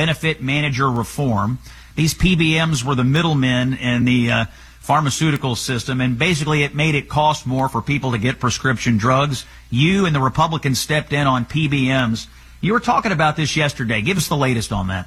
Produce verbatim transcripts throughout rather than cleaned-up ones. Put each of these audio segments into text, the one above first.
benefit manager reform. These P B Ms were the middlemen in the uh, pharmaceutical system, and basically it made it cost more for people to get prescription drugs. You and the Republicans stepped in on P B Ms. You were talking about this yesterday. Give us the latest on that.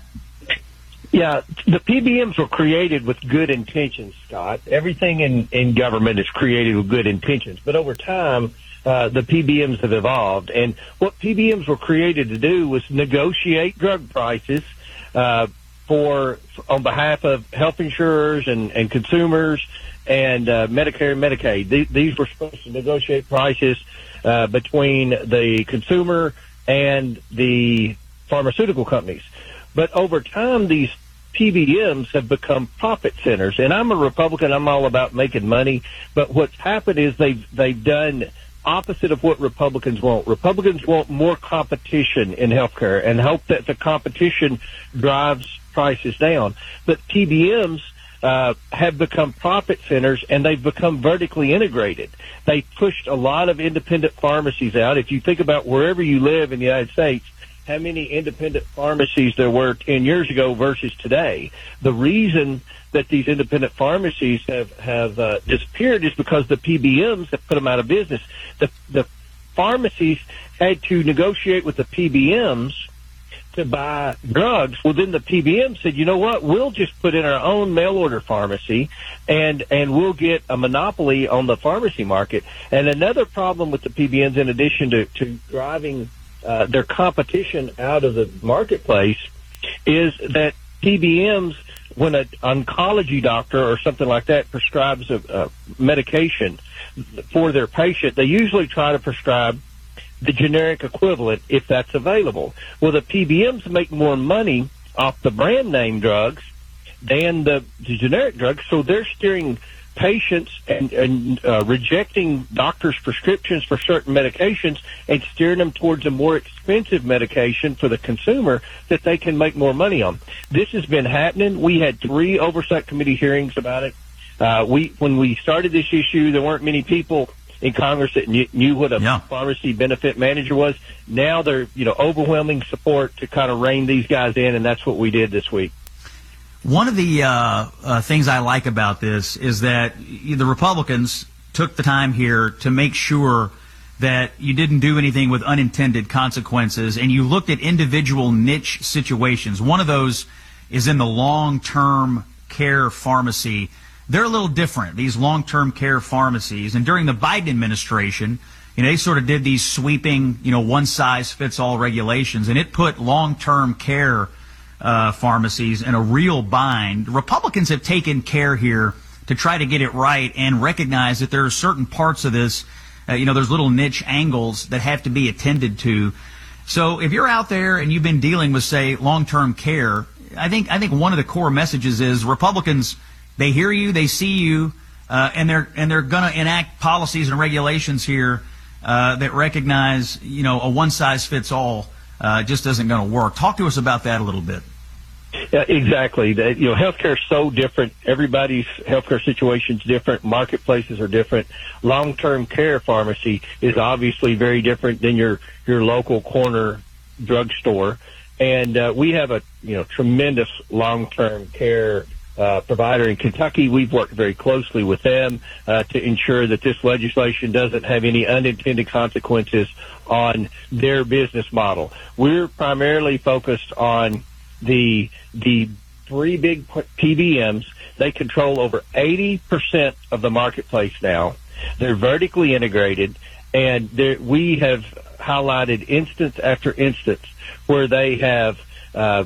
Yeah, the P B Ms were created with good intentions, Scott. Everything in, in government is created with good intentions. But over time, uh, the P B Ms have evolved. And what P B Ms were created to do was negotiate drug prices uh, for on behalf of health insurers and, and consumers and uh, Medicare and Medicaid. These, these were supposed to negotiate prices uh, between the consumer and the pharmaceutical companies. But over time, these P B Ms have become profit centers. And I'm a Republican. I'm all about making money. But what's happened is they've they've done opposite of what Republicans want. Republicans want more competition in healthcare and hope that the competition drives prices down. But P B Ms uh, have become profit centers, and they've become vertically integrated. They pushed a lot of independent pharmacies out. If you think about wherever you live in the United States, how many independent pharmacies there were ten years ago versus today. The reason that these independent pharmacies have, have uh, disappeared is because the P B Ms have put them out of business. The, the pharmacies had to negotiate with the P B Ms to buy drugs. Well, then the P B M said, you know what, we'll just put in our own mail-order pharmacy, and, and we'll get a monopoly on the pharmacy market. And another problem with the P B Ms, in addition to, to driving Uh, their competition out of the marketplace, is that P B Ms, when an oncology doctor or something like that prescribes a, a medication for their patient, they usually try to prescribe the generic equivalent if that's available. Well, the P B Ms make more money off the brand name drugs than the, the generic drugs, so they're steering patients and, and uh, rejecting doctors' prescriptions for certain medications and steering them towards a more expensive medication for the consumer that they can make more money on. This has been happening. We had three oversight committee hearings about it. Uh, we when we started this issue, there weren't many people in Congress that knew, knew what a yeah. pharmacy benefit manager was. Now they're, you know, overwhelming support to kind of rein these guys in, and that's what we did this week. One of the uh, uh, things I like about this is that the Republicans took the time here to make sure that you didn't do anything with unintended consequences, and you looked at individual niche situations. One of those is in the long-term care pharmacy. They're a little different, these long-term care pharmacies. And during the Biden administration, you know, they sort of did these sweeping, you know, one-size-fits-all regulations, and it put long-term care Uh, pharmacies in a real bind. Republicans have taken care here to try to get it right and recognize that there are certain parts of this, uh, you know, there's little niche angles that have to be attended to. So if you're out there and you've been dealing with, say, long-term care, I think I think one of the core messages is Republicans, they hear you, they see you, uh, and they're and they're going to enact policies and regulations here uh, that recognize, you know, a one-size-fits-all Uh, just isn't going to work. Talk to us about that a little bit. Yeah, exactly. That, you know, healthcare is so different. Everybody's healthcare situation is different. Marketplaces are different. Long-term care pharmacy is obviously very different than your your local corner drugstore. And uh, we have a you know tremendous long-term care uh, provider in Kentucky. We've worked very closely with them uh, to ensure that this legislation doesn't have any unintended consequences on their business model. We're primarily focused on the the three big P B Ms. They control over eighty percent of the marketplace now. They're vertically integrated, and we have highlighted instance after instance where they have uh,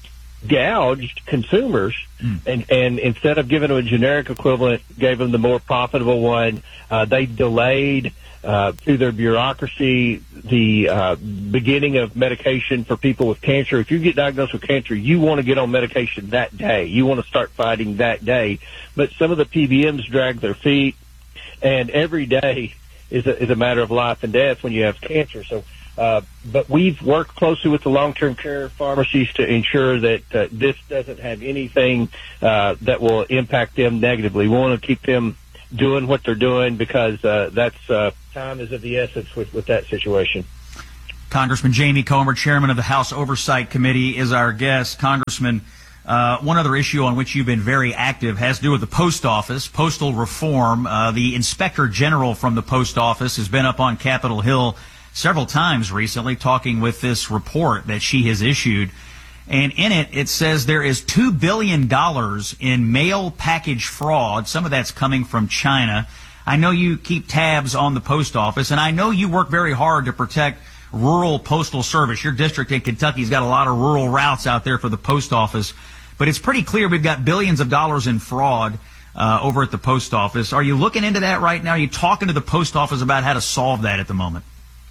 gouged consumers, mm. and, and instead of giving them a generic equivalent, gave them the more profitable one. Uh, they delayed Uh, through their bureaucracy, the uh, beginning of medication for people with cancer. If you get diagnosed with cancer, you want to get on medication that day. You want to start fighting that day. But some of the P B Ms drag their feet, and every day is a, is a matter of life and death when you have cancer. So, uh, but we've worked closely with the long-term care pharmacies to ensure that uh, this doesn't have anything uh, that will impact them negatively. We want to keep them doing what they're doing because uh, that's uh, time is of the essence with, with that situation. Congressman Jamie Comer, chairman of the House Oversight Committee, is our guest. Congressman, uh, one other issue on which you've been very active has to do with the post office, postal reform. Uh, the inspector general from the post office has been up on Capitol Hill several times recently talking with this report that she has issued. And in it, it says there is two billion dollars in mail package fraud. Some of that's coming from China. I know you keep tabs on the post office, and I know you work very hard to protect rural postal service. Your district in Kentucky's got a lot of rural routes out there for the post office. But it's pretty clear we've got billions of dollars in fraud uh, over at the post office. Are you looking into that right now? Are you talking to the post office about how to solve that at the moment?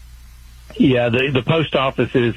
Yeah, the, the post office is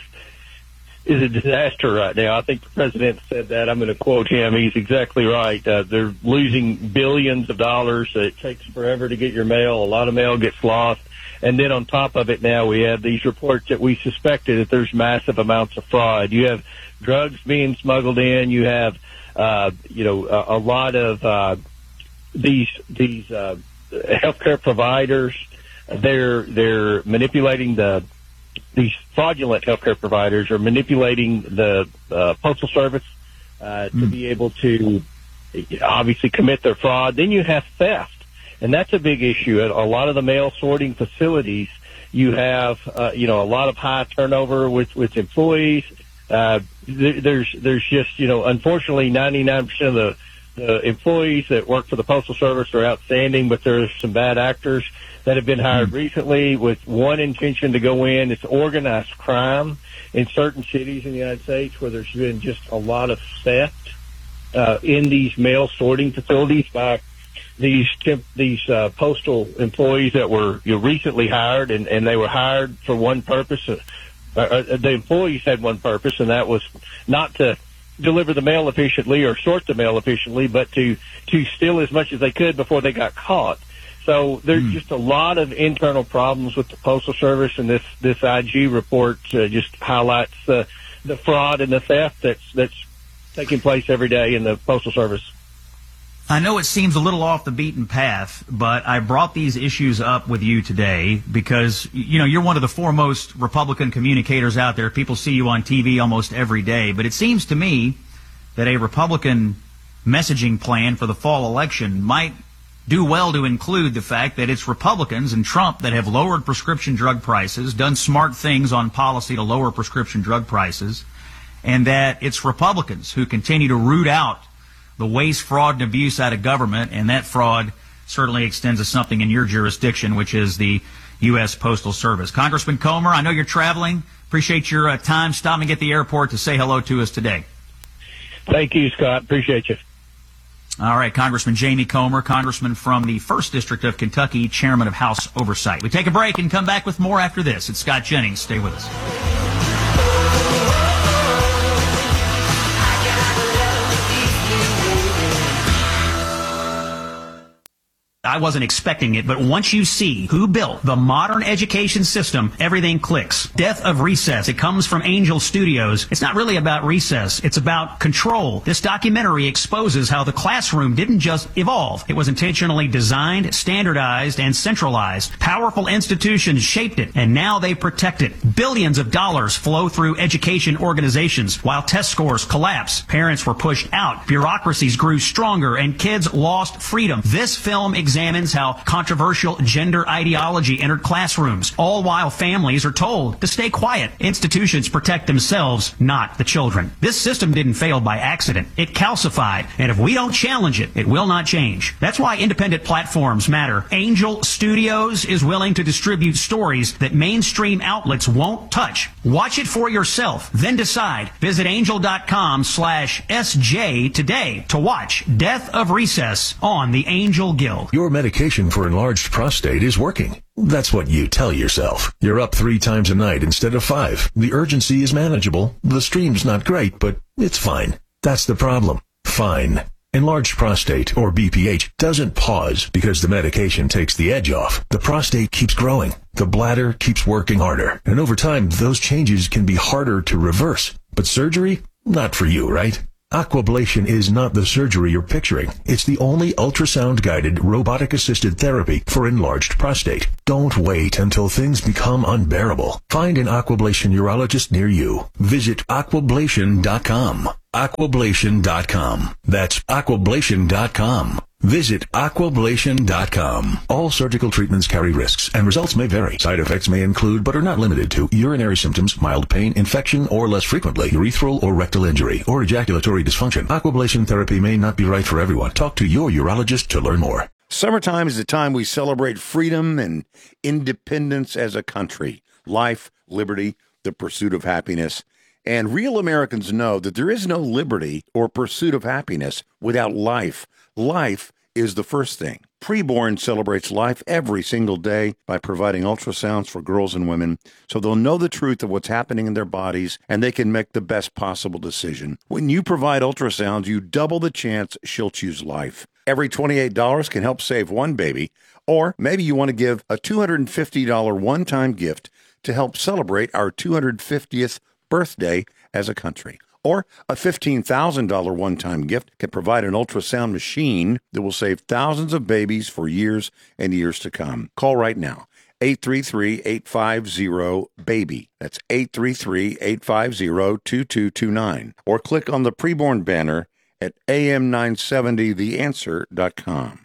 is a disaster right now. I think the president said that. I'm going to quote him. He's exactly right. Uh, they're losing billions of dollars. It takes forever to get your mail. A lot of mail gets lost. And then on top of it now, we have these reports that we suspected that there's massive amounts of fraud. You have drugs being smuggled in. You have, uh, you know, a, a lot of uh, these these uh, healthcare providers. They're they're manipulating the these fraudulent healthcare providers are manipulating the uh, Postal Service uh, to mm. be able to obviously commit their fraud. Then you have theft, and that's a big issue. At a lot of the mail sorting facilities, you have uh, you know a lot of high turnover with with employees. Uh, th- there's there's just you know unfortunately ninety-nine percent of the the employees that work for the Postal Service are outstanding, but there's some bad actors that have been hired recently with one intention to go in. It's organized crime in certain cities in the United States where there's been just a lot of theft uh, in these mail sorting facilities by these temp- these uh, postal employees that were you know, recently hired, and, and they were hired for one purpose. Uh, uh, the employees had one purpose, and that was not to deliver the mail efficiently or sort the mail efficiently, but to, to steal as much as they could before they got caught. So there's mm. just a lot of internal problems with the Postal Service, and this, this I G report uh, just highlights uh, the fraud and the theft that's, that's taking place every day in the Postal Service. I know it seems a little off the beaten path, but I brought these issues up with you today because, you know, you're one of the foremost Republican communicators out there. People see you on T V almost every day. But it seems to me that a Republican messaging plan for the fall election might do well to include the fact that it's Republicans and Trump that have lowered prescription drug prices, done smart things on policy to lower prescription drug prices, and that it's Republicans who continue to root out the waste, fraud, and abuse out of government, and that fraud certainly extends to something in your jurisdiction, which is the U S Postal Service. Congressman Comer, I know you're traveling. Appreciate your uh, time stopping at the airport to say hello to us today. Thank you, Scott. Appreciate you. All right, Congressman Jamie Comer, congressman from the first District of Kentucky, chairman of House Oversight. We take a break and come back with more after this. It's Scott Jennings. Stay with us. I wasn't expecting it, but once you see who built the modern education system, everything clicks. Death of Recess. It comes from Angel Studios. It's not really about recess. It's about control. This documentary exposes how the classroom didn't just evolve. It was intentionally designed, standardized, and centralized. Powerful institutions shaped it, and now they protect it. Billions of dollars flow through education organizations. While test scores collapse, parents were pushed out, bureaucracies grew stronger, and kids lost freedom. This film examines examines how controversial gender ideology entered classrooms, all while families are told to stay quiet. Institutions protect themselves, not the children. This system didn't fail by accident. It calcified, and if we don't challenge it, it will not change. That's why independent platforms matter. Angel Studios is willing to distribute stories that mainstream outlets won't touch. Watch it for yourself, then decide. Visit angel.com slash SJ today to watch Death of Recess on the Angel Guild. Your medication for enlarged prostate is working. That's what you tell yourself. You're up three times a night instead of five. The urgency is manageable. The stream's not great, but it's fine. That's the problem. Fine. Enlarged prostate, or B P H, doesn't pause because the medication takes the edge off. The prostate keeps growing. The bladder keeps working harder. And over time, those changes can be harder to reverse. But surgery? Not for you, right? Aquablation is not the surgery you're picturing. It's the only ultrasound-guided, robotic-assisted therapy for enlarged prostate. Don't wait until things become unbearable. Find an Aquablation urologist near you. Visit aquablation dot com. aquablation dot com. That's aquablation dot com. Visit aquablation dot com. All surgical treatments carry risks, and results may vary. Side effects may include, but are not limited to, urinary symptoms, mild pain, infection, or less frequently, urethral or rectal injury, or ejaculatory dysfunction. Aquablation therapy may not be right for everyone. Talk to your urologist to learn more. Summertime is the time we celebrate freedom and independence as a country. Life, liberty, the pursuit of happiness. And real Americans know that there is no liberty or pursuit of happiness without life. Life is the first thing. Preborn celebrates life every single day by providing ultrasounds for girls and women so they'll know the truth of what's happening in their bodies and they can make the best possible decision. When you provide ultrasounds, you double the chance she'll choose life. Every twenty-eight dollars can help save one baby, or maybe you want to give a two hundred fifty dollars one-time gift to help celebrate our two hundred fiftieth birthday as a country. Or a fifteen thousand dollars one-time gift can provide an ultrasound machine that will save thousands of babies for years and years to come. Call right now, eight three three, eight five zero, BABY. That's eight three three, eight five zero, two two two nine. Or click on the preborn banner at A M nine seventy the answer dot com.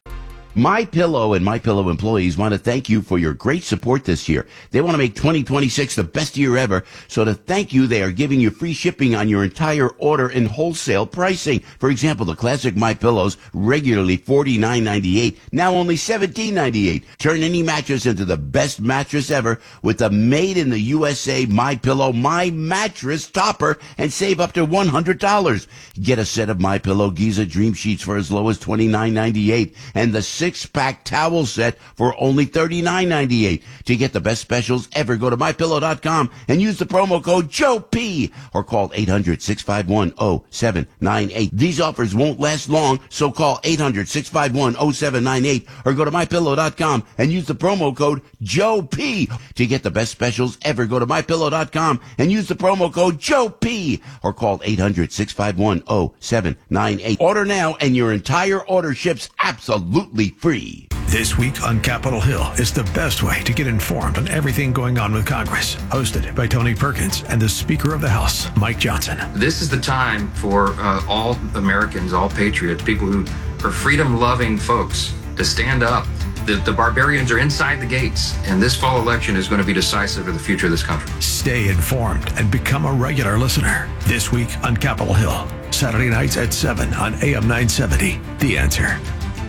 MyPillow and MyPillow employees want to thank you for your great support this year. They want to make twenty twenty-six the best year ever. So to thank you, they are giving you free shipping on your entire order and wholesale pricing. For example, the classic MyPillows, regularly forty-nine ninety-eight, now only seventeen ninety-eight. Turn any mattress into the best mattress ever with the made in the U S A MyPillow My Mattress Topper and save up to one hundred dollars. Get a set of MyPillow Giza Dream Sheets for as low as twenty-nine ninety-eight and the six-pack towel set for only thirty-nine ninety-eight. To get the best specials ever, go to my pillow dot com and use the promo code Joe P or call eight hundred, six five one, zero seven nine eight. These offers won't last long, so call eight hundred, six five one, zero seven nine eight or go to my pillow dot com and use the promo code Joe P. To get the best specials ever, go to my pillow dot com and use the promo code Joe P or call eight hundred, six five one, zero seven nine eight. Order now and your entire order ships absolutely free. This week on Capitol Hill is the best way to get informed on everything going on with Congress. Hosted by Tony Perkins and the Speaker of the House, Mike Johnson. This is the time for uh, all Americans, all patriots, people who are freedom-loving folks to stand up. The, the barbarians are inside the gates, and this fall election is going to be decisive for the future of this country. Stay informed and become a regular listener. This week on Capitol Hill, Saturday nights at seven on A M nine seventy. The Answer.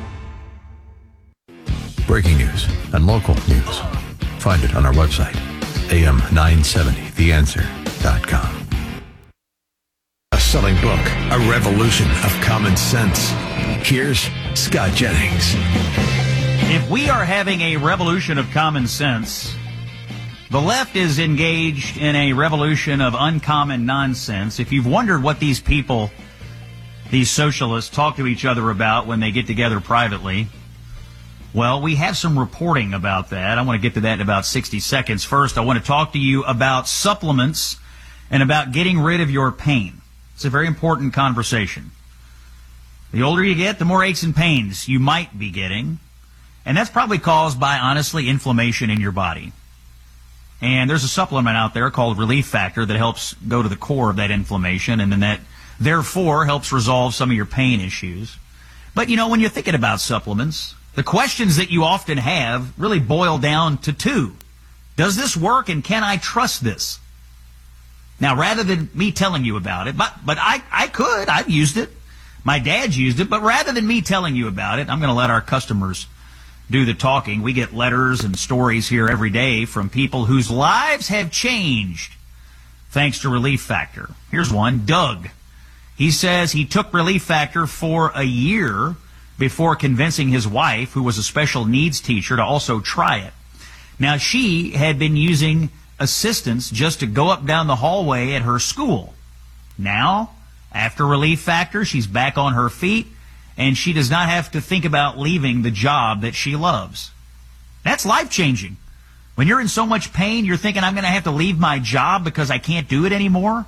Breaking news and local news. Find it on our website, A M nine seventy the answer dot com. A selling book, A Revolution of Common Sense. Here's Scott Jennings. If we are having a revolution of common sense, the left is engaged in a revolution of uncommon nonsense. If you've wondered what these people, these socialists, talk to each other about when they get together privately, well, we have some reporting about that. I want to get to that in about sixty seconds. First, I want to talk to you about supplements and about getting rid of your pain. It's a very important conversation. The older you get, the more aches and pains you might be getting. And that's probably caused by, honestly, inflammation in your body. And there's a supplement out there called Relief Factor that helps go to the core of that inflammation, and then that, therefore, helps resolve some of your pain issues. But, you know, when you're thinking about supplements, the questions that you often have really boil down to two. Does this work, and can I trust this? Now, rather than me telling you about it, but, but I, I could, I've used it. My dad's used it, but rather than me telling you about it, I'm going to let our customers do the talking. We get letters and stories here every day from people whose lives have changed thanks to Relief Factor. Here's one, Doug. He says he took Relief Factor for a year before convincing his wife, who was a special needs teacher, to also try it. Now, she had been using assistance just to go up down the hallway at her school. Now, after Relief Factor, she's back on her feet, and she does not have to think about leaving the job that she loves. That's life-changing. When you're in so much pain, you're thinking, I'm going to have to leave my job because I can't do it anymore.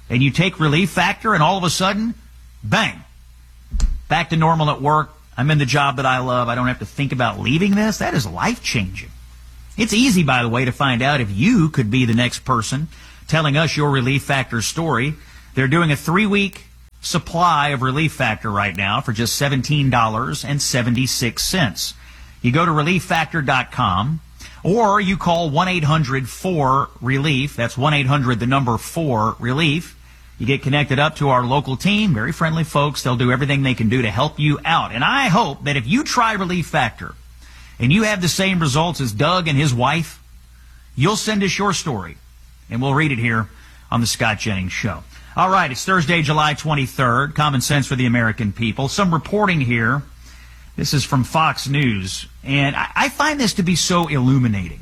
and you take Relief Factor, and all of a sudden, bang, back to normal at work. I'm in the job that I love. I don't have to think about leaving this. That is life-changing. It's easy, by the way, to find out if you could be the next person telling us your Relief Factor story. They're doing a three-week supply of Relief Factor right now for just seventeen dollars and seventy-six cents. You go to relief factor dot com, or you call one eight hundred four relief. That's one eight hundred, the number four, relief. You get connected up to our local team, very friendly folks. They'll do everything they can do to help you out. And I hope that if you try Relief Factor and you have the same results as Doug and his wife, you'll send us your story, and we'll read it here on the Scott Jennings Show. All right, it's Thursday, July twenty-third. Common sense for the American people. Some reporting here. This is from Fox News, and I, I find this to be so illuminating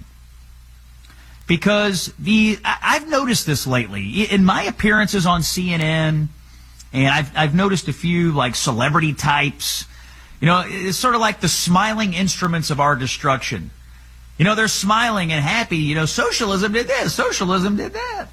because the I, I've noticed this lately in my appearances on C N N, and I've I've noticed a few like celebrity types. You know, it's sort of like the smiling instruments of our destruction. You know, they're smiling and happy. You know, socialism did this, socialism did that.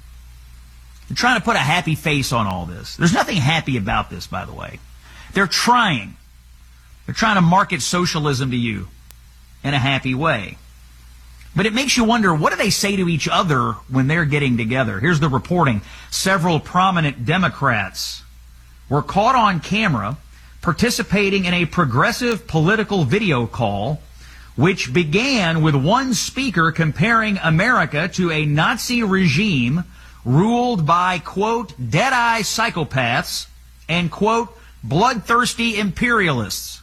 They're trying to put a happy face on all this. There's nothing happy about this, by the way. They're trying. They're trying to market socialism to you in a happy way. But it makes you wonder, what do they say to each other when they're getting together? Here's the reporting. Several prominent Democrats were caught on camera participating in a progressive political video call, which began with one speaker comparing America to a Nazi regime ruled by, quote, dead-eye psychopaths and, quote, bloodthirsty imperialists.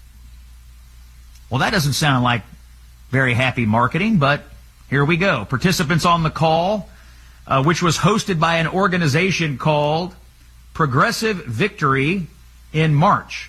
Well, that doesn't sound like very happy marketing, but here we go. Participants on the call, uh, which was hosted by an organization called Progressive Victory in March.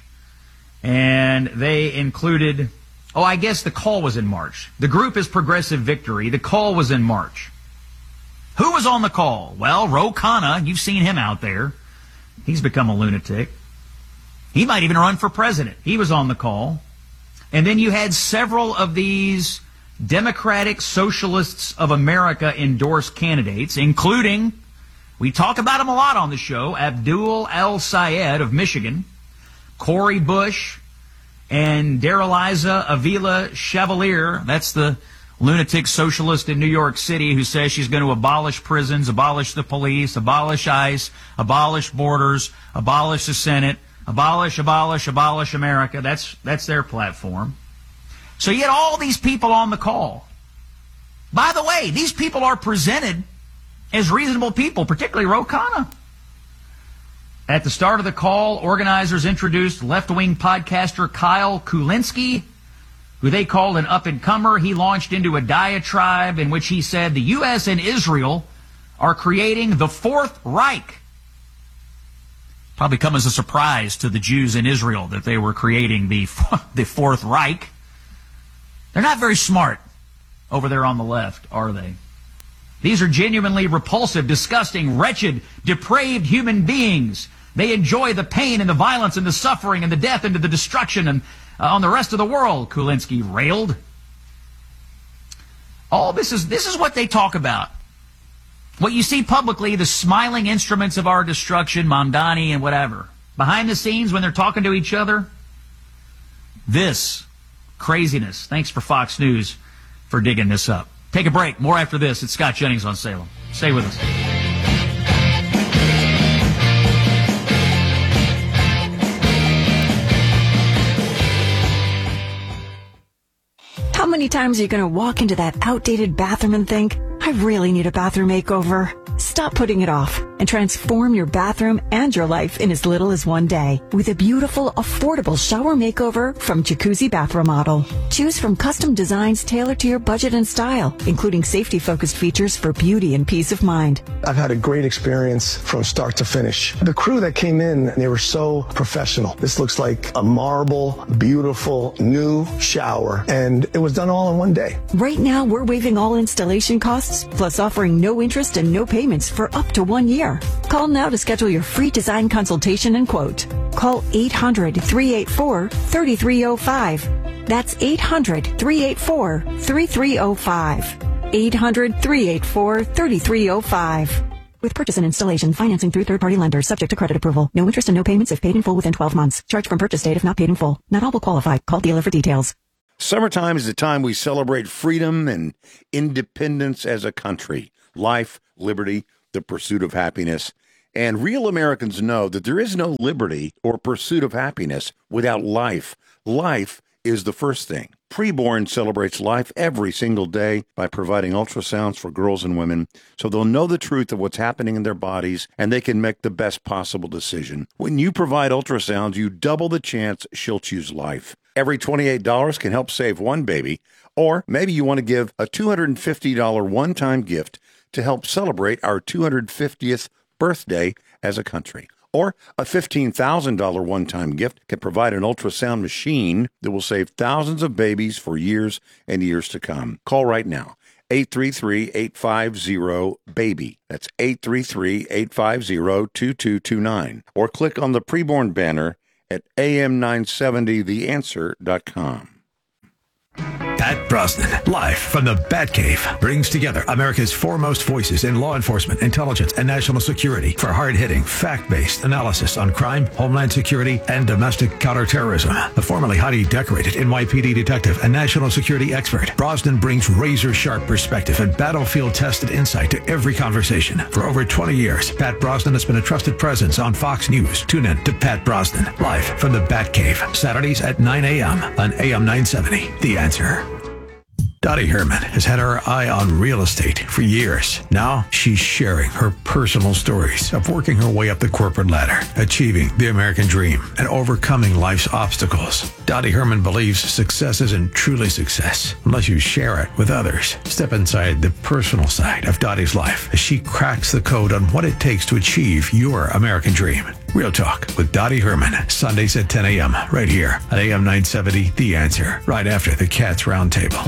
And they included, oh, I guess the call was in March. The group is Progressive Victory. The call was in March. Who was on the call? Well, Ro Khanna, you've seen him out there. He's become a lunatic. He might even run for president. He was on the call. And then you had several of these Democratic Socialists of America endorsed candidates, including, we talk about him a lot on the show, Abdul El-Sayed of Michigan, Cori Bush, and Daraliza Avila Chevalier. That's the lunatic socialist in New York City who says she's going to abolish prisons, abolish the police, abolish ICE, abolish borders, abolish the Senate, abolish, abolish, abolish America. That's that's their platform. So you had all these people on the call. By the way, these people are presented as reasonable people, particularly Ro Khanna. At the start of the call, organizers introduced left-wing podcaster Kyle Kulinski, who they called an up-and-comer. He launched into a diatribe in which he said the U S and Israel are creating the Fourth Reich. Probably come as a surprise to the Jews in Israel that they were creating the, the Fourth Reich. They're not very smart over there on the left, are they? These are genuinely repulsive, disgusting, wretched, depraved human beings. They enjoy the pain and the violence and the suffering and the death and the destruction and uh, on the rest of the world, Kulinski railed. All this is this is what they talk about. What you see publicly, the smiling instruments of our destruction, Mamdani and whatever. Behind the scenes, when they're talking to each other, this craziness. Thanks for Fox News for digging this up. Take a break. More after this. It's Scott Jennings on Salem. Stay with us. How many times are you going to walk into that outdated bathroom and think, I really need a bathroom makeover? Stop putting it off and transform your bathroom and your life in as little as one day with a beautiful, affordable shower makeover from Jacuzzi Bath Remodel. Choose from custom designs tailored to your budget and style, including safety-focused features for beauty and peace of mind. I've had a great experience from start to finish. The crew that came in, they were so professional. This looks like a marble, beautiful, new shower, and it was done all in one day. Right now, we're waiving all installation costs, plus offering no interest and no payments for up to one year. Call now to schedule your free design consultation and quote. Call eight hundred, three eight four, three three zero five. That's eight hundred, three eight four, three three zero five. eight hundred, three eight four, three three zero five. With purchase and installation, financing through third-party lenders, subject to credit approval. No interest and no payments if paid in full within twelve months. Charge from purchase date if not paid in full. Not all will qualify. Call dealer for details. Summertime is the time we celebrate freedom and independence as a country. Life, liberty, the pursuit of happiness. And real Americans know that there is no liberty or pursuit of happiness without life. Life is the first thing. Preborn celebrates life every single day by providing ultrasounds for girls and women so they'll know the truth of what's happening in their bodies and they can make the best possible decision. When you provide ultrasounds, you double the chance she'll choose life. Every twenty-eight dollars can help save one baby, or maybe you want to give a two hundred fifty dollars one-time gift to help celebrate our two hundred fiftieth birthday as a country. Or a fifteen thousand dollars one-time gift can provide an ultrasound machine that will save thousands of babies for years and years to come. Call right now, eight three three, eight five zero, BABY. That's eight three three, eight five zero, two two two nine. Or click on the preborn banner at A M nine seventy the answer dot com. Pat Brosnan, live from the Batcave, brings together America's foremost voices in law enforcement, intelligence, and national security for hard-hitting, fact-based analysis on crime, homeland security, and domestic counterterrorism. The formerly highly decorated N Y P D detective and national security expert, Brosnan brings razor-sharp perspective and battlefield-tested insight to every conversation. For over twenty years, Pat Brosnan has been a trusted presence on Fox News. Tune in to Pat Brosnan, live from the Batcave, Saturdays at nine a.m. on A M nine seventy. The Answer. Dottie Herman has had her eye on real estate for years. Now she's sharing her personal stories of working her way up the corporate ladder, achieving the American dream, and overcoming life's obstacles. Dottie Herman believes success isn't truly success unless you share it with others. Step inside the personal side of Dottie's life as she cracks the code on what it takes to achieve your American dream. Real Talk with Dottie Herman, Sundays at ten a.m. right here at A M nine seventy, The Answer, right after the Cats Roundtable.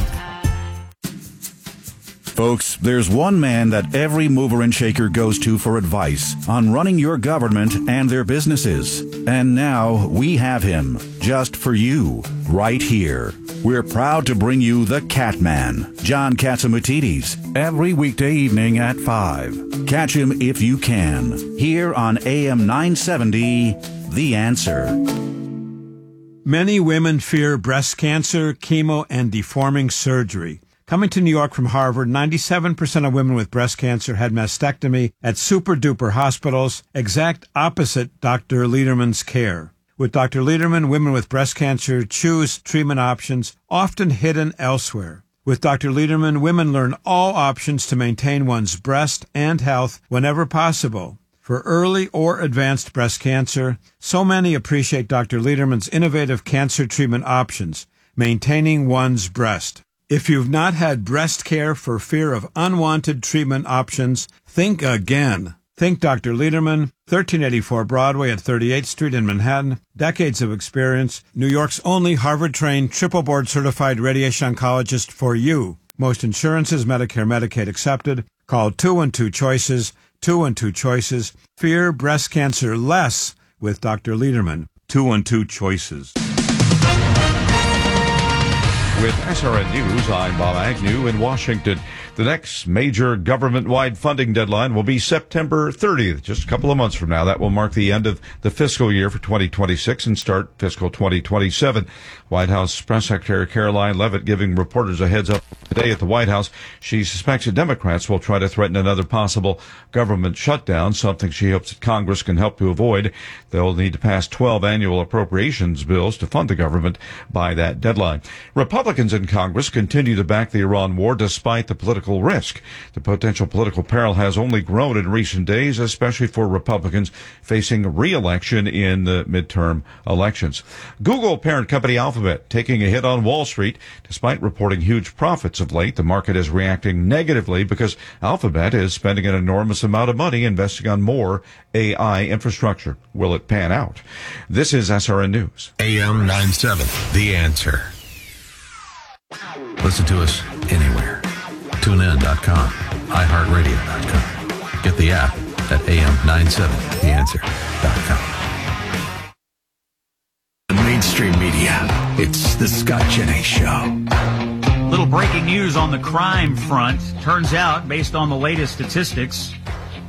Folks, there's one man that every mover and shaker goes to for advice on running your government and their businesses. And now we have him, just for you, right here. We're proud to bring you the Catman, John Catsimatidis, every weekday evening at five. Catch him if you can, here on A M nine seventy, The Answer. Many women fear breast cancer, chemo, and deforming surgery. Coming to New York from Harvard, ninety-seven percent of women with breast cancer had mastectomy at super-duper hospitals, exact opposite Doctor Lederman's care. With Doctor Lederman, women with breast cancer choose treatment options often hidden elsewhere. With Doctor Lederman, women learn all options to maintain one's breast and health whenever possible. For early or advanced breast cancer, so many appreciate Doctor Lederman's innovative cancer treatment options, maintaining one's breast. If you've not had breast care for fear of unwanted treatment options, think again. Think Doctor Lederman, thirteen eighty-four Broadway at thirty-eighth Street in Manhattan. Decades of experience. New York's only Harvard-trained, triple board-certified radiation oncologist for you. Most insurances, Medicare, Medicaid accepted. Call two one two choices, two one two choices. Fear breast cancer less with Doctor Lederman. two one two choices. With S R N News, I'm Bob Agnew in Washington. The next major government-wide funding deadline will be September thirtieth, just a couple of months from now. That will mark the end of the fiscal year for twenty twenty-six and start fiscal twenty twenty-seven. White House Press Secretary Caroline Leavitt giving reporters a heads up today at the White House. She suspects that Democrats will try to threaten another possible government shutdown, something she hopes that Congress can help to avoid. They'll need to pass twelve annual appropriations bills to fund the government by that deadline. Republicans in Congress continue to back the Iran war despite the political risk. The potential political peril has only grown in recent days, especially for Republicans facing re-election in the midterm elections. Google parent company Alphabet taking a hit on Wall Street. Despite reporting huge profits of late, the market is reacting negatively because Alphabet is spending an enormous amount of money investing on more A I infrastructure. Will it pan out? This is S R N News. A M nine seventy, The Answer. Listen to us anywhere. tune in dot com, i heart radio dot com. Get the app at A M nine seventy the answer dot com. The mainstream media, it's the Scott Jennings Show. Little breaking news on the crime front. Turns out, based on the latest statistics,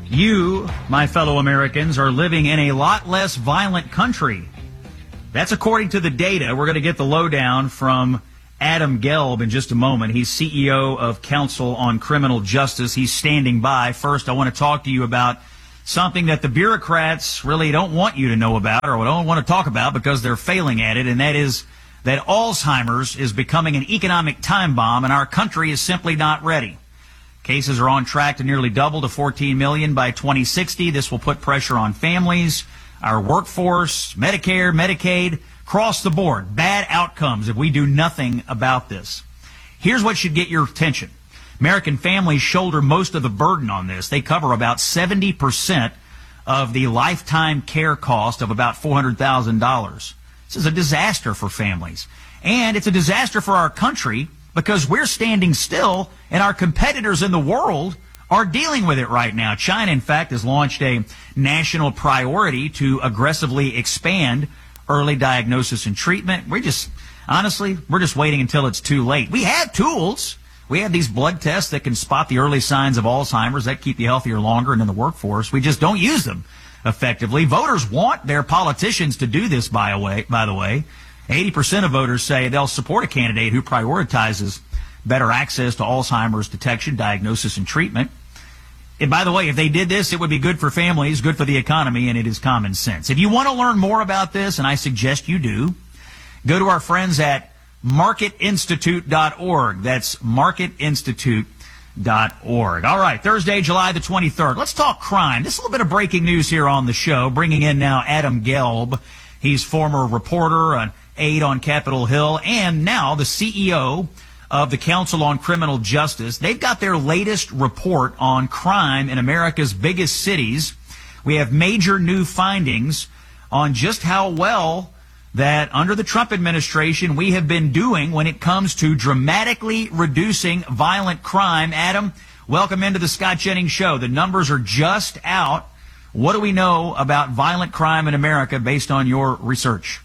You, my fellow Americans, are living in a lot less violent country. That's according to the data. We're going to get the lowdown from Adam Gelb in just a moment. He's C E O of Council on Criminal Justice. He's standing by. First, I want to talk to you about something that the bureaucrats really don't want you to know about or don't want to talk about because they're failing at it, and that is that Alzheimer's is becoming an economic time bomb, and our country is simply not ready. Cases are on track to nearly double to fourteen million by twenty sixty. This will put pressure on families, our workforce, Medicare, Medicaid, across the board. Bad outcomes if we do nothing about this. Here's what should get your attention. American families shoulder most of the burden on this. They cover about seventy percent of the lifetime care cost of about four hundred thousand dollars. This is a disaster for families. And it's a disaster for our country because we're standing still and our competitors in the world are dealing with it right now. China, in fact, has launched a national priority to aggressively expand early diagnosis and treatment. We're just, honestly, we're just waiting until it's too late. We have tools. We have these blood tests that can spot the early signs of Alzheimer's that keep you healthier longer and in the workforce. We just don't use them effectively. Voters want their politicians to do this, by, a way, by the way. eighty percent of voters say they'll support a candidate who prioritizes better access to Alzheimer's detection, diagnosis, and treatment. And by the way, if they did this, it would be good for families, good for the economy, and it is common sense. If you want to learn more about this, and I suggest you do, go to our friends at market institute dot org. That's market institute dot org. All right, Thursday, July the twenty-third. Let's talk crime. This is a little bit of breaking news here on the show, bringing in now Adam Gelb. He's former reporter, an aide on Capitol Hill, and now the C E O of the Council on Criminal Justice. They've got their latest report on crime in America's biggest cities. We have major new findings on just how well that under the Trump administration we have been doing when it comes to dramatically reducing violent crime. Adam, welcome into the Scott Jennings Show. The numbers are just out. What do we know about violent crime in America based on your research?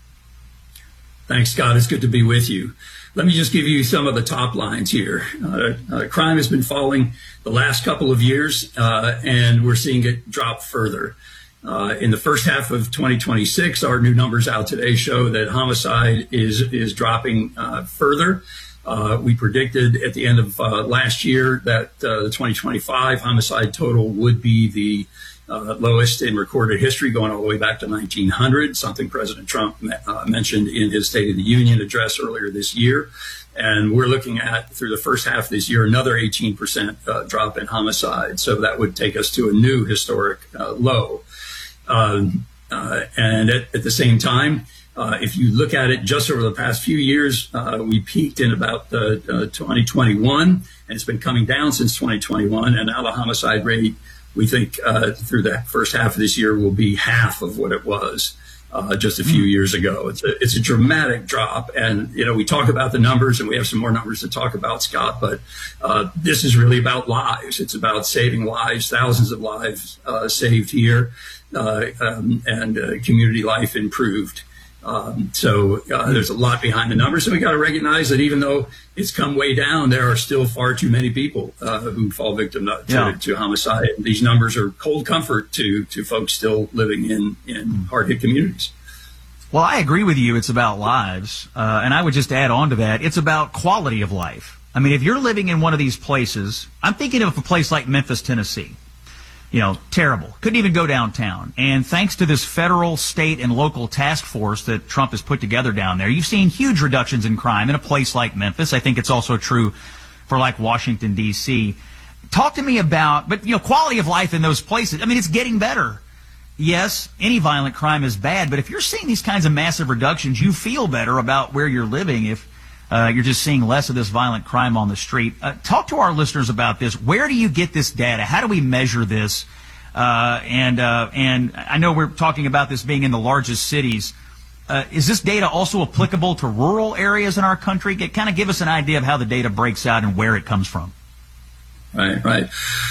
Thanks, Scott. It's good to be with you. Let me just give you some of the top lines here. Uh, uh, crime has been falling the last couple of years, uh, and we're seeing it drop further. Uh, in the first half of twenty twenty-six, our new numbers out today show that homicide is is dropping uh, further. Uh, we predicted at the end of uh, last year that uh, the twenty twenty-five homicide total would be the uh, lowest in recorded history, going all the way back to nineteen hundred, something President Trump uh, mentioned in his State of the Union address earlier this year. And we're looking at, through the first half of this year, another eighteen percent uh, drop in homicide. So that would take us to a new historic uh, low. Um, uh, and at, at the same time, uh, if you look at it just over the past few years, uh, we peaked in about uh, uh, twenty twenty-one, and it's been coming down since twenty twenty-one. And now the homicide rate, we think, uh, through the first half of this year will be half of what it was uh, just a few years ago. It's a, it's a dramatic drop. And, you know, we talk about the numbers, and we have some more numbers to talk about, Scott, but uh, this is really about lives. It's about saving lives, thousands of lives uh, saved here. Uh, um, and uh, community life improved. Um, so uh, there's a lot behind the numbers, and we got to recognize that even though it's come way down, there are still far too many people uh, who fall victim to, yeah. to homicide. And these numbers are cold comfort to to folks still living in in hard hit communities. Well, I agree with you. It's about lives, uh, and I would just add on to that, it's about quality of life. I mean, if you're living in one of these places, I'm thinking of a place like Memphis, Tennessee. You know, terrible. Couldn't even go downtown. And thanks to this federal, state, and local task force that Trump has put together down there, you've seen huge reductions in crime in a place like Memphis. I think it's also true for like Washington, D C. Talk to me about, but you know, quality of life in those places. I mean, it's getting better. Yes, any violent crime is bad, but if you're seeing these kinds of massive reductions, you feel better about where you're living if Uh, you're just seeing less of this violent crime on the street. Uh, talk to our listeners about this. Where do you get this data? How do we measure this? Uh, and uh, and I know we're talking about this being in the largest cities. Uh, is this data also applicable to rural areas in our country? Get, kind of give us an idea of how the data breaks out and where it comes from. Right, right.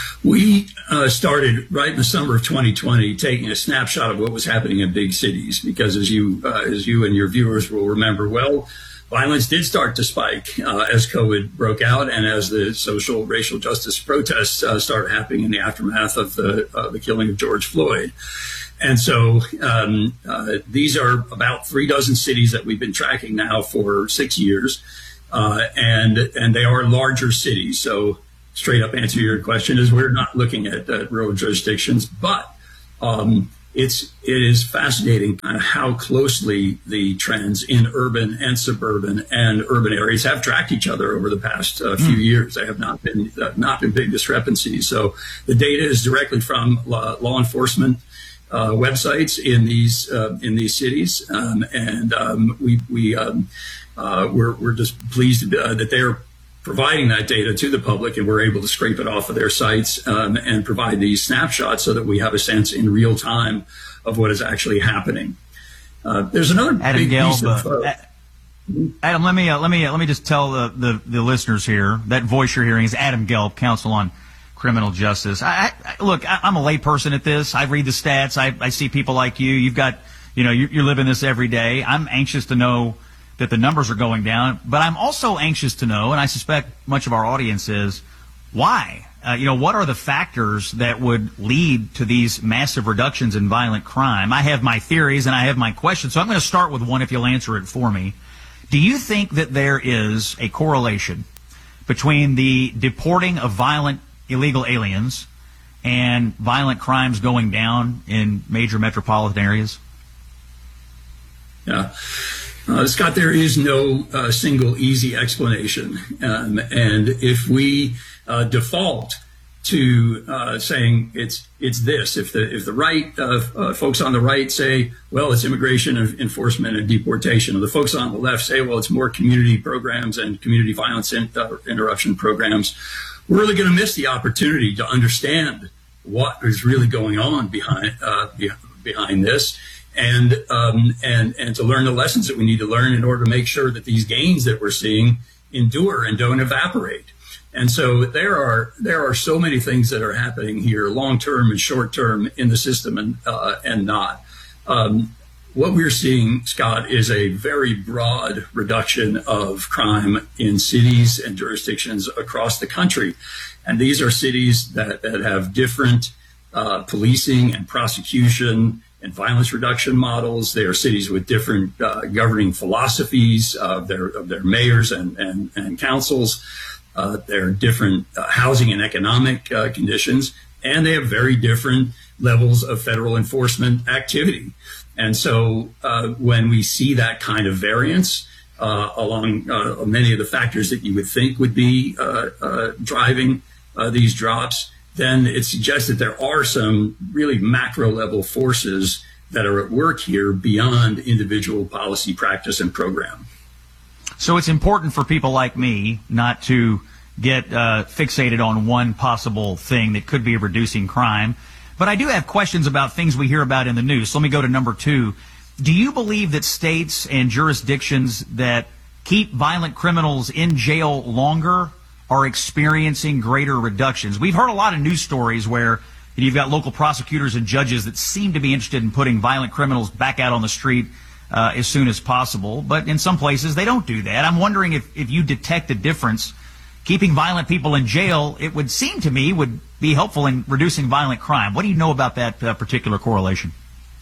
We uh, started right in the summer of twenty twenty taking a snapshot of what was happening in big cities because, as you uh, as you and your viewers will remember well, violence did start to spike uh, as COVID broke out and as the social racial justice protests uh, started happening in the aftermath of the uh, the killing of George Floyd. And so um, uh, these are about three dozen cities that we've been tracking now for six years, uh, and and they are larger cities. So straight up answer to your question is we're not looking at uh, rural jurisdictions, but um, it's it is fascinating kind of how closely the trends in urban and suburban and urban areas have tracked each other over the past uh, few mm. years. They have not been uh, not been big discrepancies. So the data is directly from law, law enforcement Uh, websites in these uh, in these cities, um, and um, we we um, uh, we're we're just pleased uh, that they're providing that data to the public, and we're able to scrape it off of their sites um, and provide these snapshots so that we have a sense in real time of what is actually happening. Uh, there's another Adam big Gelb, piece of, uh, uh, Adam, let me uh, let me uh, let me just tell the, the the listeners here that voice you're hearing is Adam Gelb, Counsel on Criminal Justice. I, I look, I, I'm a layperson at this. I read the stats. I, I see people like you. You've got, you know, you, you're living this every day. I'm anxious to know that the numbers are going down, but I'm also anxious to know, and I suspect much of our audience is, why? Uh, you know, what are the factors that would lead to these massive reductions in violent crime? I have my theories and I have my questions, so I'm going to start with one if you'll answer it for me. Do you think that there is a correlation between the deporting of violent illegal aliens and violent crimes going down in major metropolitan areas? Yeah. Uh, Scott, there is no uh, single easy explanation. Um, and if we uh, default to uh, saying it's it's this, if the if the right uh, uh, folks on the right say, well, it's immigration enforcement and deportation, or the folks on the left say, well, it's more community programs and community violence in, uh, interruption programs, we're really going to miss the opportunity to understand what is really going on behind uh, behind this, and um, and and to learn the lessons that we need to learn in order to make sure that these gains that we're seeing endure and don't evaporate. And so there are there are so many things that are happening here, long term and short term, in the system and uh, and not. Um, What we're seeing, Scott, is a very broad reduction of crime in cities and jurisdictions across the country. And these are cities that, that have different uh, policing and prosecution and violence reduction models. They are cities with different uh, governing philosophies of their, of their mayors and, and, and councils. Uh, there are different uh, housing and economic uh, conditions, and they have very different levels of federal enforcement activity. And so uh, when we see that kind of variance uh, along uh, many of the factors that you would think would be uh, uh, driving uh, these drops, then it suggests that there are some really macro level forces that are at work here beyond individual policy, practice, and program. So it's important for people like me not to get uh, fixated on one possible thing that could be reducing crime. But I do have questions about things we hear about in the news. So let me go to number two. Do you believe that states and jurisdictions that keep violent criminals in jail longer are experiencing greater reductions? We've heard a lot of news stories where you've got local prosecutors and judges that seem to be interested in putting violent criminals back out on the street uh, as soon as possible. But in some places, they don't do that. I'm wondering if, if you detect a difference. Keeping violent people in jail, it would seem to me, would be helpful in reducing violent crime. What do you know about that uh, particular correlation?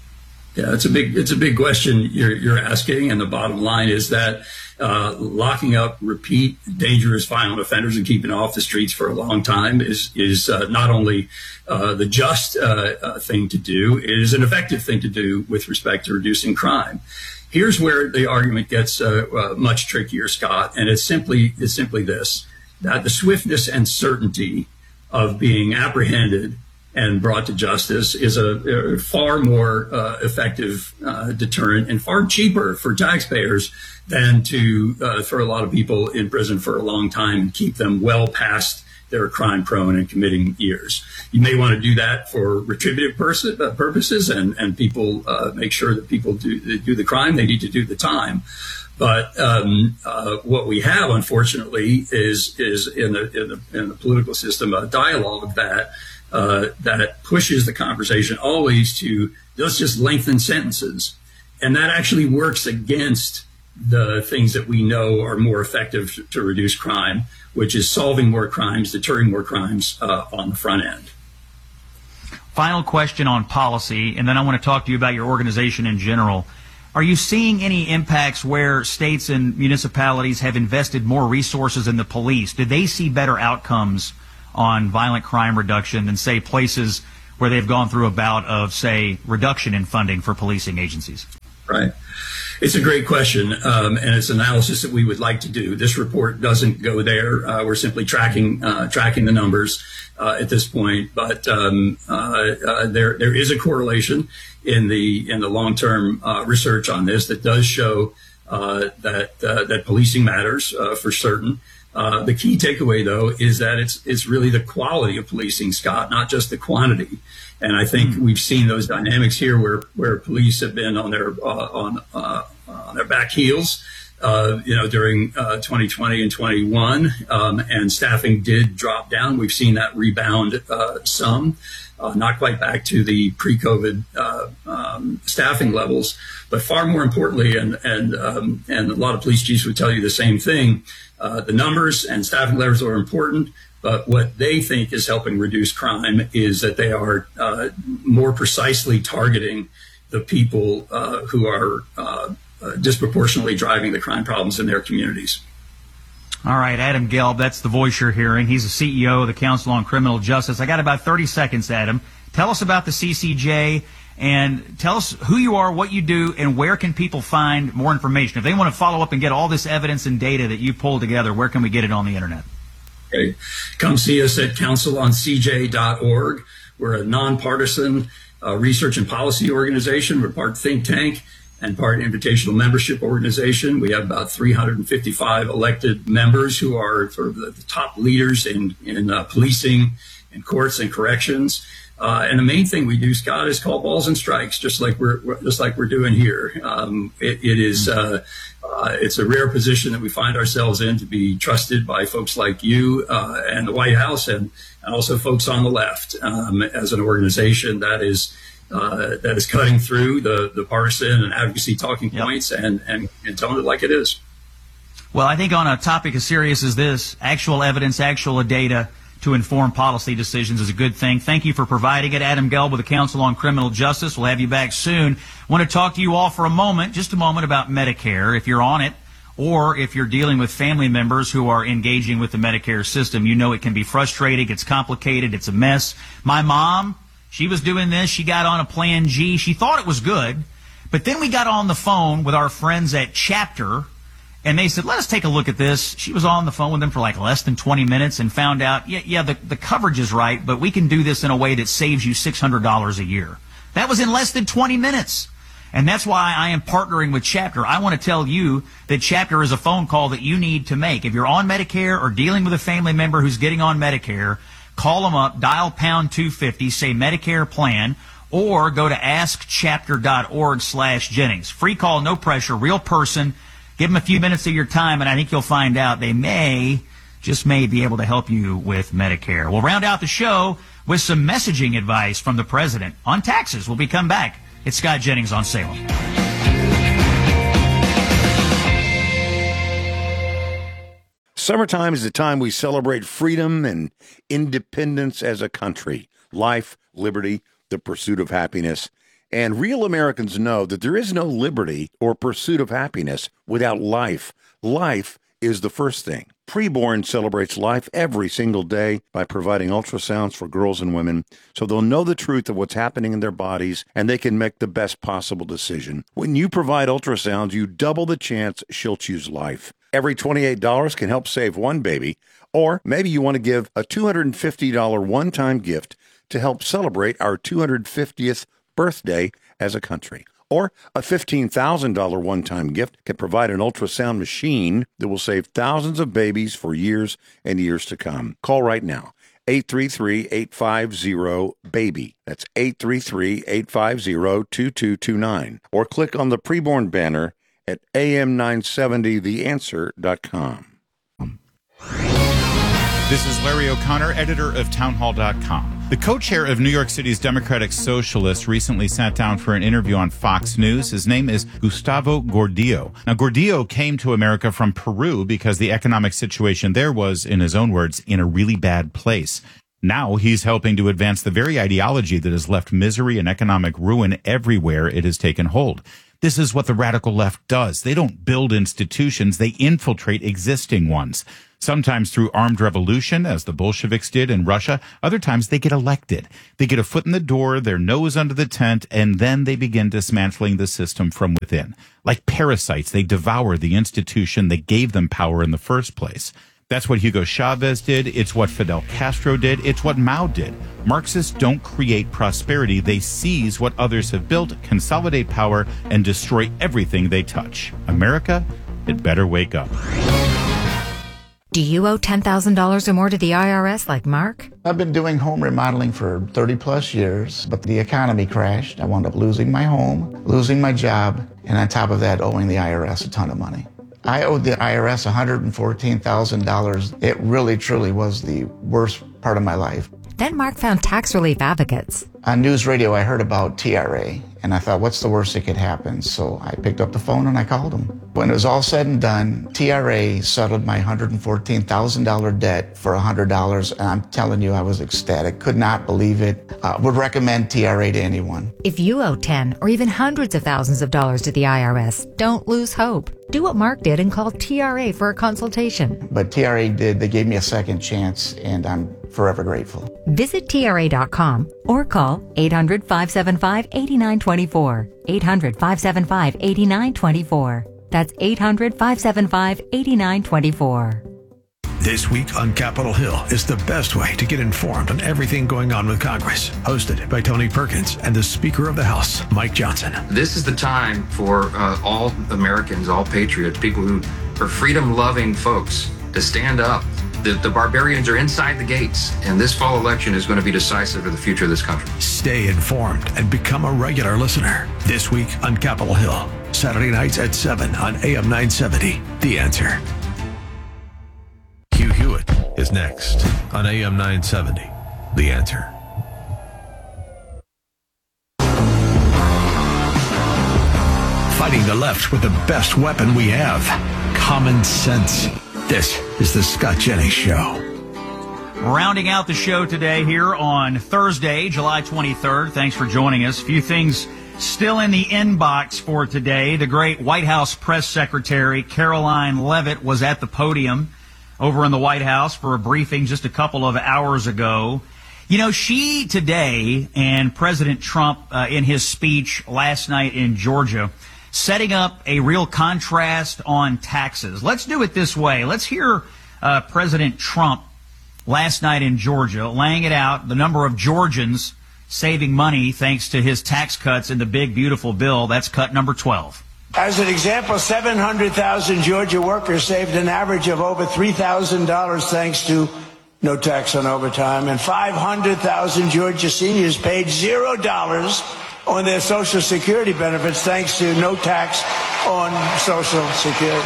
Yeah, it's a big it's a big question you're, you're asking, and the bottom line is that uh, locking up repeat dangerous violent offenders and keeping them off the streets for a long time is is uh, not only uh, the just uh, uh, thing to do, it is an effective thing to do with respect to reducing crime. Here's where the argument gets uh, uh, much trickier, Scott, and it's simply it's simply this: that the swiftness and certainty of being apprehended and brought to justice is a, a far more uh, effective uh, deterrent and far cheaper for taxpayers than to uh, throw a lot of people in prison for a long time and keep them well past their crime prone and committing years. You may want to do that for retributive pers- uh, purposes and, and people uh, make sure that people do, do the crime, they need to do the time. But um, uh, what we have, unfortunately, is is in the in the, in the political system a dialogue that uh, that pushes the conversation always to let's just lengthen sentences, and that actually works against the things that we know are more effective to, to reduce crime, which is solving more crimes, deterring more crimes uh, on the front end. Final question on policy, and then I want to talk to you about your organization in general. Are you seeing any impacts where states and municipalities have invested more resources in the police? Did they see better outcomes on violent crime reduction than, say, places where they've gone through a bout of, say, reduction in funding for policing agencies? Right. It's a great question, um, and it's analysis that we would like to do. This report doesn't go there. Uh, we're simply tracking uh, tracking the numbers uh, at this point. But um, uh, uh, there there is a correlation in the in the long term uh, research on this that does show uh, that uh, that policing matters uh, for certain. Uh, the key takeaway, though, is that it's it's really the quality of policing, Scott, not just the quantity. And I think mm. we've seen those dynamics here, where where police have been on their uh, on uh, on their back heels, uh, you know, during uh, twenty twenty and twenty-one, um, and staffing did drop down. We've seen that rebound uh, some, uh, not quite back to the pre-COVID uh, um, staffing levels, but far more importantly, and and um, and a lot of police chiefs would tell you the same thing. Uh, the numbers and staffing levels are important, but what they think is helping reduce crime is that they are uh, more precisely targeting the people uh, who are uh, uh, disproportionately driving the crime problems in their communities. All right, Adam Gelb, that's the voice you're hearing. He's the C E O of the Council on Criminal Justice. I got about thirty seconds, Adam. Tell us about the C C J and tell us who you are, what you do, and where can people find more information. If they want to follow up and get all this evidence and data that you pulled together, where can we get it on the internet? Okay. Come see us at council on c j dot org. We're a nonpartisan uh, research and policy organization. We're part think tank and part invitational membership organization. We have about three hundred fifty-five elected members who are sort of the, the top leaders in, in uh, policing, in courts and corrections. Uh, and the main thing we do, Scott, is call balls and strikes, just like we're, we're just like we're doing here. Um, it, it is uh, uh, it's a rare position that we find ourselves in, to be trusted by folks like you uh, and the White House, and, and also folks on the left, um, as an organization that is uh, that is cutting through the the partisan and advocacy talking yep. points and, and and telling it like it is. Well, I think on a topic as serious as this, actual evidence, actual data to inform policy decisions is a good thing. Thank you for providing it. Adam Gelb with the Council on Criminal Justice. We'll have you back soon. I want to talk to you all for a moment, just a moment, about Medicare. If you're on it, or if you're dealing with family members who are engaging with the Medicare system, you know it can be frustrating, it's complicated, it's a mess. My mom, she was doing this. She got on a Plan G. She thought it was good, but then we got on the phone with our friends at Chapter, and they said, let us take a look at this. She was on the phone with them for like less than twenty minutes and found out, yeah, yeah, the, the coverage is right, but we can do this in a way that saves you six hundred dollars a year. That was in less than twenty minutes. And that's why I am partnering with Chapter. I want to tell you that Chapter is a phone call that you need to make. If you're on Medicare or dealing with a family member who's getting on Medicare, call them up, dial pound two fifty, say Medicare plan, or go to ask chapter dot org slash Jennings. Free call, no pressure, real person. Give them a few minutes of your time, and I think you'll find out they may, just may, be able to help you with Medicare. We'll round out the show with some messaging advice from the president on taxes. We'll be come back. It's Scott Jennings on Salem. Summertime is the time we celebrate freedom and independence as a country. Life, liberty, the pursuit of happiness. And real Americans know that there is no liberty or pursuit of happiness without life. Life is the first thing. Preborn celebrates life every single day by providing ultrasounds for girls and women so they'll know the truth of what's happening in their bodies and they can make the best possible decision. When you provide ultrasounds, you double the chance she'll choose life. Every twenty-eight dollars can help save one baby, or maybe you want to give a two hundred fifty dollars one-time gift to help celebrate our two hundred fiftieth birthday as a country. Or a fifteen thousand dollars one-time gift can provide an ultrasound machine that will save thousands of babies for years and years to come. Call right now, eight three three, eight five zero, BABY. That's eight three three, eight five zero, two two two nine. Or click on the preborn banner at A M nine seventy the answer dot com. This is Larry O'Connor, editor of townhall dot com. The co-chair of New York City's Democratic Socialists recently sat down for an interview on Fox News. His name is Gustavo Gordillo. Now, Gordillo came to America from Peru because the economic situation there was, in his own words, in a really bad place. Now he's helping to advance the very ideology that has left misery and economic ruin everywhere it has taken hold. This is what the radical left does. They don't build institutions, they infiltrate existing ones. Sometimes through armed revolution, as the Bolsheviks did in Russia. Other times they get elected. They get a foot in the door, their nose under the tent, and then they begin dismantling the system from within. Like parasites, they devour the institution that gave them power in the first place. That's what Hugo Chavez did. It's what Fidel Castro did. It's what Mao did. Marxists don't create prosperity. They seize what others have built, consolidate power, and destroy everything they touch. America, it better wake up. Do you owe ten thousand dollars or more to the I R S like Mark? I've been doing home remodeling for thirty plus years, but the economy crashed. I wound up losing my home, losing my job, and on top of that, owing the I R S a ton of money. I owed the I R S one hundred fourteen thousand dollars. It really, truly was the worst part of my life. Then Mark found tax relief advocates. On news radio, I heard about T R A, and I thought, what's the worst that could happen? So I picked up the phone and I called them. When it was all said and done, T R A settled my one hundred fourteen thousand dollars debt for one hundred dollars, and I'm telling you, I was ecstatic. Could not believe it. Uh, would recommend T R A to anyone. If you owe ten or even hundreds of thousands of dollars to the I R S, don't lose hope. Do what Mark did and call T R A for a consultation. But T R A did. They gave me a second chance, and I'm forever grateful. Visit T R A dot com or call eight hundred, five seven five, eight nine two four. eight hundred, five seven five, eight nine two four. That's eight hundred, five seven five, eight nine two four. This week on Capitol Hill is the best way to get informed on everything going on with Congress. Hosted by Tony Perkins and the Speaker of the House, Mike Johnson. This is the time for uh, all Americans, all patriots, people who are freedom-loving folks to stand up. The, the barbarians are inside the gates, and this fall election is going to be decisive for the future of this country. Stay informed and become a regular listener. This week on Capitol Hill, Saturday nights at seven on A M nine seventy. The Answer. Hugh Hewitt is next on A M nine seventy. The Answer. Fighting the left with the best weapon we have, common sense. This is the Scott Jennings Show. Rounding out the show today here on Thursday, July twenty-third. Thanks for joining us. A few things still in the inbox for today. The great White House press secretary, Caroline Leavitt, was at the podium over in the White House for a briefing just a couple of hours ago. You know, she today and President Trump uh, in his speech last night in Georgia, setting up a real contrast on taxes. Let's do it this way. Let's hear uh, President Trump last night in Georgia laying it out, the number of Georgians saving money thanks to his tax cuts in the big, beautiful bill. That's cut number twelve. As an example, seven hundred thousand Georgia workers saved an average of over three thousand dollars thanks to no tax on overtime, and five hundred thousand Georgia seniors paid zero dollars on their Social Security benefits thanks to no tax on Social Security.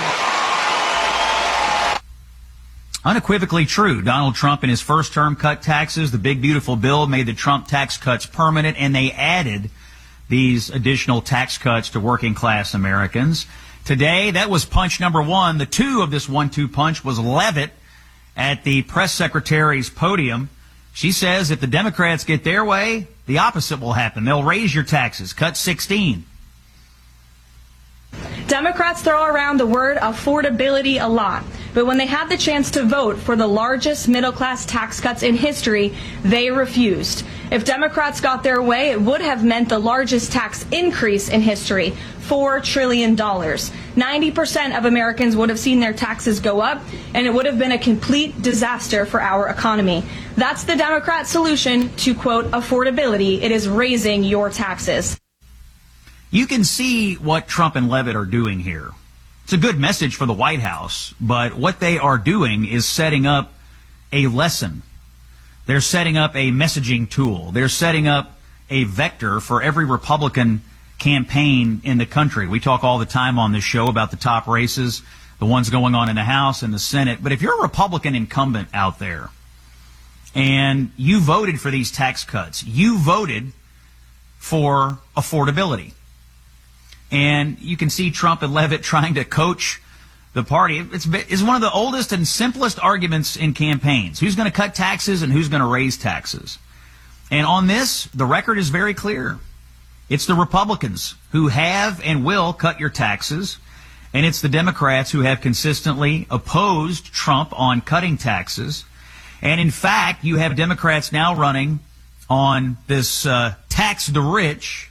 Unequivocally true. Donald Trump in his first term cut taxes. The big, beautiful bill made the Trump tax cuts permanent, and they added these additional tax cuts to working class Americans. Today, that was punch number one. The two of this one two punch was Leavitt at the press secretary's podium. She says if the Democrats get their way, the opposite will happen. They'll raise your taxes, cut sixteen. Democrats throw around the word affordability a lot, but when they had the chance to vote for the largest middle-class tax cuts in history, they refused. If Democrats got their way, it would have meant the largest tax increase in history, four trillion dollars. ninety percent of Americans would have seen their taxes go up, and it would have been a complete disaster for our economy. That's the Democrat solution to, quote, affordability. It is raising your taxes. You can see what Trump and Leavitt are doing here. It's a good message for the White House, but what they are doing is setting up a lesson. They're setting up a messaging tool. They're setting up a vector for every Republican campaign in the country. We talk all the time on this show about the top races, the ones going on in the House and the Senate. But if you're a Republican incumbent out there, and you voted for these tax cuts. You voted for affordability. And you can see Trump and Levitt trying to coach the party. It's, it's one of the oldest and simplest arguments in campaigns. Who's going to cut taxes and who's going to raise taxes? And on this, the record is very clear. It's the Republicans who have and will cut your taxes, and it's the Democrats who have consistently opposed Trump on cutting taxes. And in fact, you have Democrats now running on this uh, tax the rich.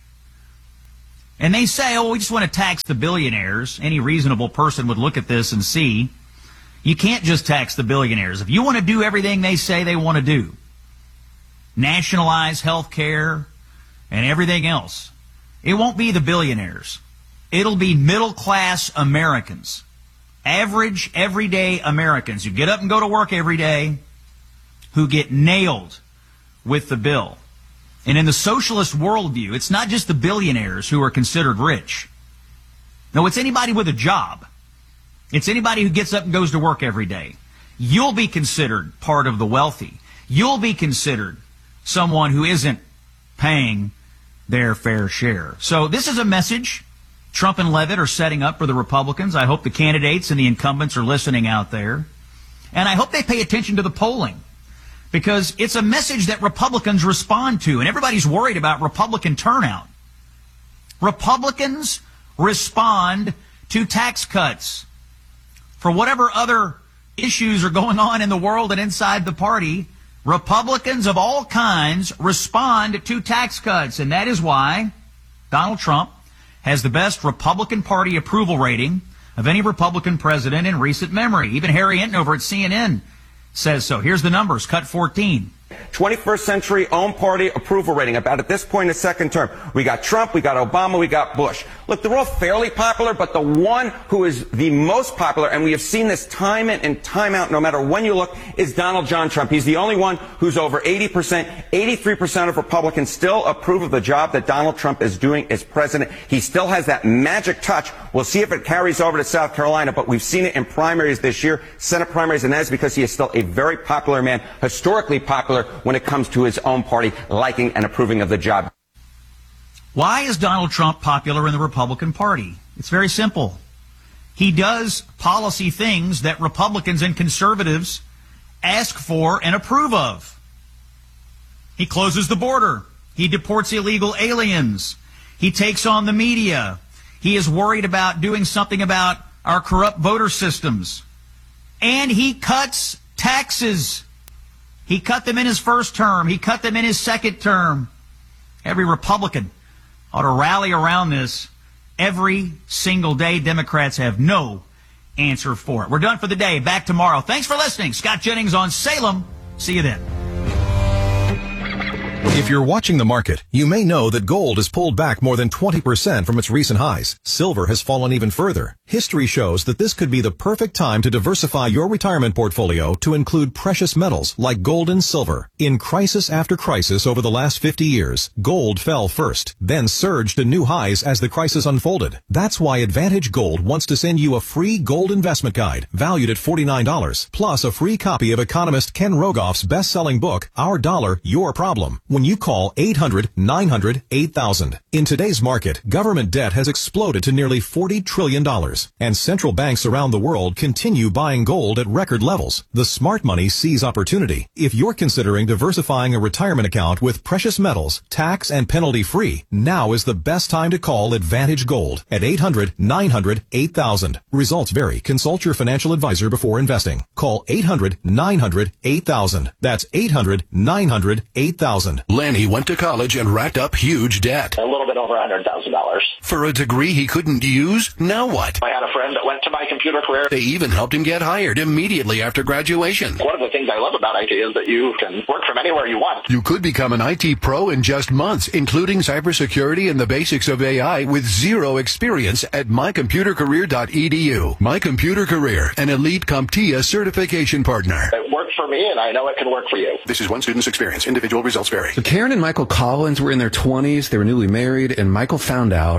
And they say, oh, we just want to tax the billionaires. Any reasonable person would look at this and see you can't just tax the billionaires. If you want to do everything they say they want to do, nationalize health care and everything else, it won't be the billionaires. It'll be middle-class Americans, average, everyday Americans who get up and go to work every day, who get nailed with the bill. And in the socialist worldview, it's not just the billionaires who are considered rich. No, it's anybody with a job. It's anybody who gets up and goes to work every day. You'll be considered part of the wealthy. You'll be considered someone who isn't paying their fair share. So this is a message Trump and Levitt are setting up for the Republicans. I hope the candidates and the incumbents are listening out there. And I hope they pay attention to the polling, because it's a message that Republicans respond to, and everybody's worried about Republican turnout. Republicans respond to tax cuts. For whatever other issues are going on in the world and inside the party, Republicans of all kinds respond to tax cuts, and that is why Donald Trump has the best Republican Party approval rating of any Republican president in recent memory. Even Harry Hinton over at C N N says so. Here's the numbers. Cut fourteen. twenty-first century own party approval rating, about at this point in the second term. We got Trump, we got Obama, we got Bush. Look, they're all fairly popular, but the one who is the most popular, and we have seen this time in and time out, no matter when you look, is Donald John Trump. He's the only one who's over eighty percent. eighty-three percent of Republicans still approve of the job that Donald Trump is doing as president. He still has that magic touch. We'll see if it carries over to South Carolina, but we've seen it in primaries this year, Senate primaries, and that is because he is still a very popular man, historically popular when it comes to his own party liking and approving of the job. Why is Donald Trump popular in the Republican Party? It's very simple. He does policy things that Republicans and conservatives ask for and approve of. He closes the border. He deports illegal aliens. He takes on the media. He is worried about doing something about our corrupt voter systems. And he cuts taxes. He cut them in his first term. He cut them in his second term. Every Republican ought to rally around this every single day. Democrats have no answer for it. We're done for the day. Back tomorrow. Thanks for listening. Scott Jennings on Salem. See you then. If you're watching the market, you may know that gold has pulled back more than twenty percent from its recent highs. Silver has fallen even further. History shows that this could be the perfect time to diversify your retirement portfolio to include precious metals like gold and silver. In crisis after crisis over the last fifty years, gold fell first, then surged to new highs as the crisis unfolded. That's why Advantage Gold wants to send you a free gold investment guide valued at forty-nine dollars, plus a free copy of economist Ken Rogoff's best-selling book, Our Dollar, Your Problem, when you call eight hundred nine hundred eight thousand. In today's market, government debt has exploded to nearly forty trillion dollars, and central banks around the world continue buying gold at record levels. The smart money sees opportunity. If you're considering diversifying a retirement account with precious metals, tax and penalty free, now is the best time to call Advantage Gold at eight hundred nine hundred eight thousand. Results vary. Consult your financial advisor before investing. Call eight hundred nine hundred eight thousand. That's eight hundred nine hundred eight thousand. Lanny went to college and racked up huge debt. A little bit over one hundred thousand dollars. For a degree he couldn't use? Now what? I had a friend that went to My Computer Career. They even helped him get hired immediately after graduation. One of the things I love about I T is that you can work from anywhere you want. You could become an I T pro in just months, including cybersecurity and the basics of A I with zero experience at my computer career dot e d u. My Computer Career, an elite CompTIA certification partner. It worked for me, and I know it can work for you. This is one student's experience. Individual results vary. So Karen and Michael Collins were in their twenties. They were newly married, and Michael found out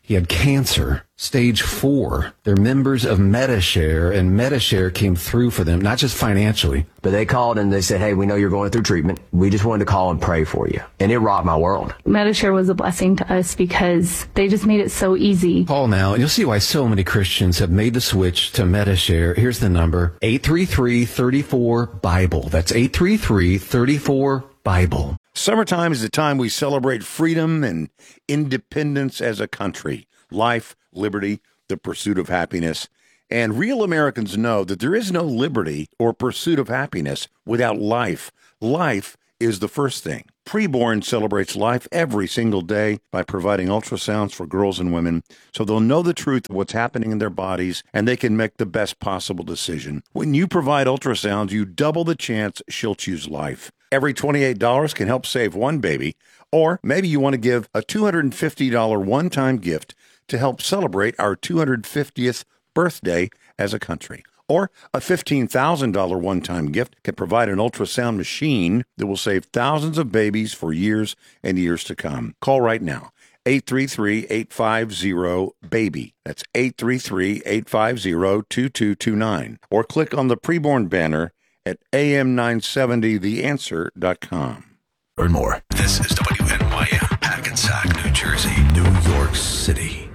He had cancer, stage four. They're members of Medi-Share, and Medi-Share came through for them, not just financially. But they called and they said, hey, we know you're going through treatment. We just wanted to call and pray for you. And it rocked my world. Medi-Share was a blessing to us because they just made it so easy. Call now, and you'll see why so many Christians have made the switch to Medi-Share. Here's the number, eight three three, three four, BIBLE. That's eight three three, three four, BIBLE. Summertime is the time we celebrate freedom and independence as a country, life, liberty, the pursuit of happiness. And real Americans know that there is no liberty or pursuit of happiness without life. Life is the first thing. Preborn celebrates life every single day by providing ultrasounds for girls and women so they'll know the truth of what's happening in their bodies and they can make the best possible decision. When you provide ultrasounds, you double the chance she'll choose life. Every twenty-eight dollars can help save one baby, or maybe you want to give a two hundred fifty dollars one-time gift to help celebrate our two hundred fiftieth birthday as a country. Or a fifteen thousand dollars one-time gift can provide an ultrasound machine that will save thousands of babies for years and years to come. Call right now, eight three three, eight five zero, BABY. That's eight three three, eight five zero, two two two nine. Or click on the preborn banner at A M nine seventy the answer dot com. Or more. This is W N Y M, Hackensack, New Jersey, New York City.